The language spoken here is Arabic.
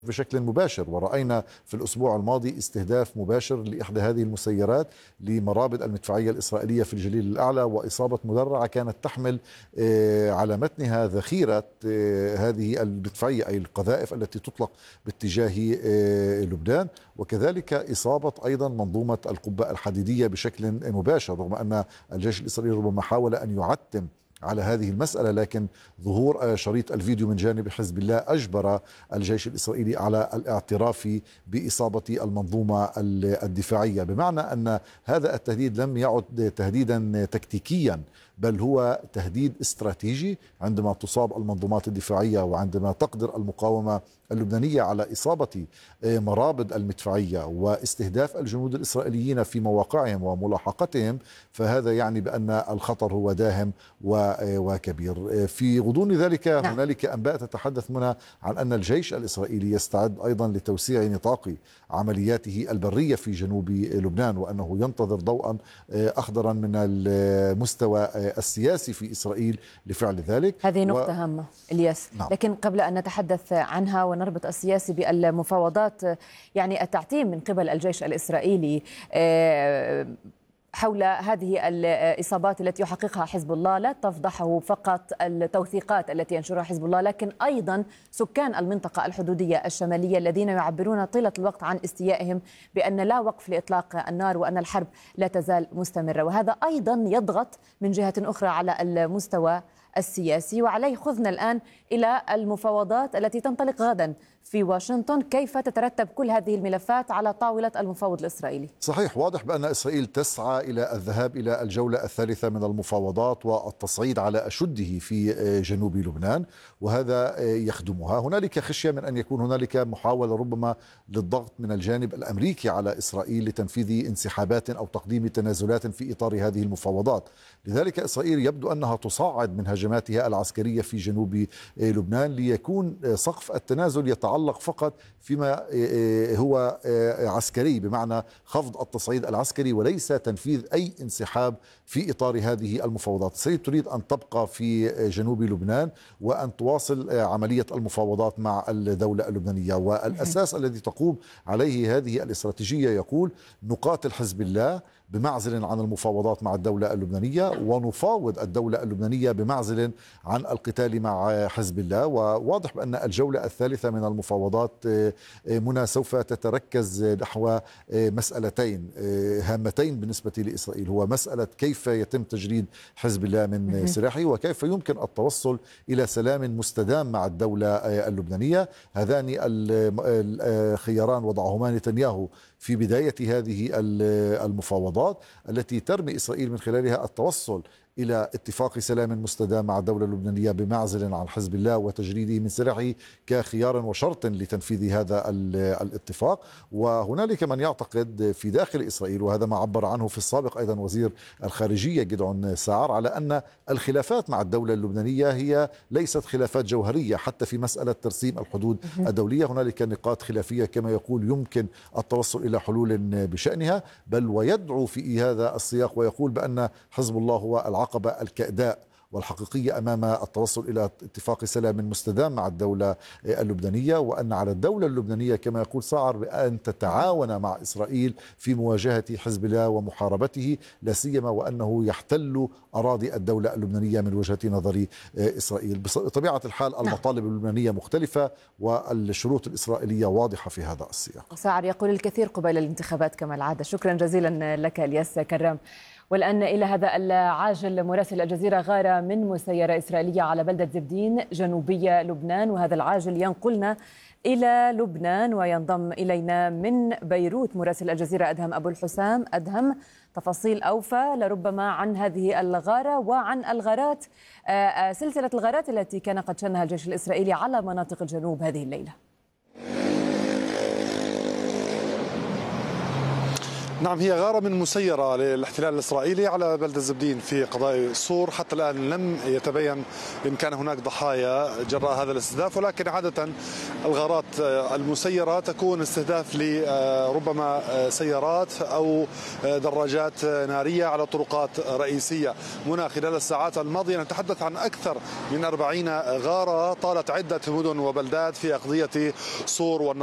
بشكل مباشر، ورأينا في الأسبوع الماضي استهداف مباشر لإحدى هذه المسيرات لمرابط المدفعية الإسرائيلية في الجليل الأعلى، وإصابة مدرعة كانت تحمل على متنها ذخيرة هذه المدفعية أي القذائف التي تطلق باتجاه لبنان، وكذلك إصابة أيضا منظومة القبة الحديدية بشكل مباشر، رغم أن الجيش الإسرائيلي ربما حاول أن يعتم على هذه المسألة، لكن ظهور شريط الفيديو من جانب حزب الله أجبر الجيش الإسرائيلي على الاعتراف بإصابة المنظومة الدفاعية، بمعنى أن هذا التهديد لم يعد تهديدا تكتيكيا، بل هو تهديد استراتيجي. عندما تصاب المنظومات الدفاعية وعندما تقدر المقاومة اللبنانية على إصابة مرابط المدفعية واستهداف الجنود الإسرائيليين في مواقعهم وملاحقتهم، فهذا يعني بأن الخطر هو داهم وكبير. في غضون ذلك هنالك أنباء تتحدث منها عن أن الجيش الإسرائيلي يستعد أيضا لتوسيع نطاق عملياته البرية في جنوب لبنان، وأنه ينتظر ضوءا أخضرا من المستوى السياسي في إسرائيل لفعل ذلك. هذه نقطة هامة إلياس. نعم. لكن قبل أن نتحدث عنها ونربط السياسي بالمفاوضات، يعني التعتيم من قبل الجيش الإسرائيلي حول هذه الإصابات التي يحققها حزب الله لا تفضحه فقط التوثيقات التي ينشرها حزب الله، لكن أيضا سكان المنطقة الحدودية الشمالية الذين يعبرون طيلة الوقت عن استيائهم بأن لا وقف لإطلاق النار وأن الحرب لا تزال مستمرة، وهذا أيضا يضغط من جهة أخرى على المستوى السياسي. وعليه خذنا الآن إلى المفاوضات التي تنطلق غدا في واشنطن، كيف تترتب كل هذه الملفات على طاولة المفاوض الإسرائيلي؟ صحيح، واضح بأن إسرائيل تسعى إلى الذهاب إلى الجولة الثالثة من المفاوضات والتصعيد على أشده في جنوب لبنان، وهذا يخدمها. هنالك خشية من أن يكون هنالك محاولة ربما للضغط من الجانب الأمريكي على إسرائيل لتنفيذ انسحابات أو تقديم تنازلات في إطار هذه المفاوضات. لذلك إسرائيل يبدو أنها تصاعد من هجماتها العسكرية في جنوب لبنان ليكون سقف التنازل يتعلق فقط فيما هو عسكري، بمعنى خفض التصعيد العسكري وليس تنفيذ أي انسحاب في إطار هذه المفاوضات. إسرائيل تريد أن تبقى في جنوب لبنان وأن تواصل عملية المفاوضات مع الدولة اللبنانية، والأساس الذي تقوم عليه هذه الاستراتيجية يقول نقاتل حزب الله بمعزل عن المفاوضات مع الدولة اللبنانية، ونفاوض الدولة اللبنانية بمعزل عن القتال مع حزب الله. وواضح بأن الجولة الثالثة من المفاوضات منى سوف تتركز نحو مسألتين هامتين بالنسبة لإسرائيل، هو مسألة كيف يتم تجريد حزب الله من سلاحه، وكيف يمكن التوصل إلى سلام مستدام مع الدولة اللبنانية. هذان الخياران وضعهما نتنياهو في بداية هذه المفاوضات التي ترمي إسرائيل من خلالها التوصل إلى اتفاق سلام مستدام مع الدولة اللبنانية بمعزل عن حزب الله وتجريده من سلاحه كخيار وشرط لتنفيذ هذا الاتفاق. وهنالك من يعتقد في داخل إسرائيل، وهذا ما عبر عنه في السابق أيضا وزير الخارجية جدعون سعر، على أن الخلافات مع الدولة اللبنانية هي ليست خلافات جوهرية. حتى في مسألة ترسيم الحدود الدولية هنالك نقاط خلافية كما يقول يمكن التوصل إلى حلول بشأنها، بل ويدعو في هذا السياق ويقول بأن حزب الله هو العقبة الكأداء والحقيقية أمام التوصل إلى اتفاق سلام مستدام مع الدولة اللبنانية، وأن على الدولة اللبنانية كما يقول سعر بأن تتعاون مع إسرائيل في مواجهة حزب الله ومحاربته، لا سيما وأنه يحتل أراضي الدولة اللبنانية من وجهة نظر إسرائيل. بطبيعة الحال المطالب اللبنانية مختلفة والشروط الإسرائيلية واضحة في هذا السياق. سعر يقول الكثير قبيل الانتخابات كما العادة. شكرا جزيلا لك إلياس كرام. والآن إلى هذا العاجل، مراسل الجزيرة غارة من مسيرة إسرائيلية على بلدة زبدين جنوبية لبنان، وهذا العاجل ينقلنا إلى لبنان. وينضم إلينا من بيروت مراسل الجزيرة أدهم أبو الحسام. أدهم، تفاصيل أوفى لربما عن هذه الغارة وعن الغارات، سلسلة الغارات التي كان قد شنها الجيش الإسرائيلي على مناطق الجنوب هذه الليلة. نعم، هي غارة من مسيرة للاحتلال الإسرائيلي على بلدة زبدين في قضاء صور. حتى الآن لم يتبين إن كان هناك ضحايا جراء هذا الاستهداف، ولكن عادة الغارات المسيرة تكون استهداف لربما سيارات أو دراجات نارية على طرقات رئيسية. هنا خلال الساعات الماضية نتحدث عن أكثر من 40 غارة طالت عدة مدن وبلدات في أقضية صور